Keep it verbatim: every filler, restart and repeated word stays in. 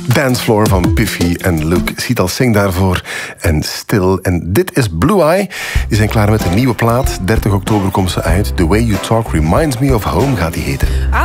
Dancefloor van Piffy en Luke. Sital Singh daarvoor en Stil. En dit is Blue Eye. Die zijn klaar met een nieuwe plaat. dertig oktober komt ze uit. The Way You Talk Reminds Me of Home gaat die heten.